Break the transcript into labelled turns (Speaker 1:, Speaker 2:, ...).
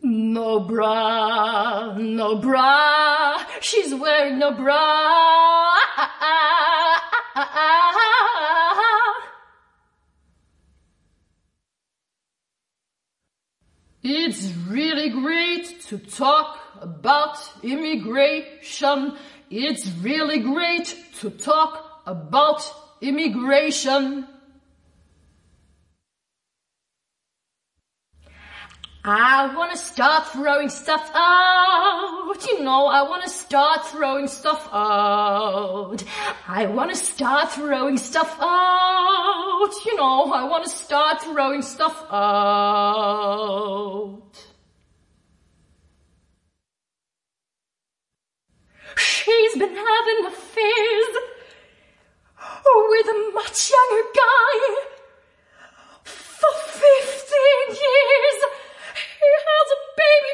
Speaker 1: No bra, no bra, she's wearing no bra. It's really great to talk about immigration. It's really great to talk about immigration. I wanna start throwing stuff out, I wanna start throwing stuff out. I wanna start throwing stuff out, I wanna start throwing stuff out. She's been having affairs with a much younger guy.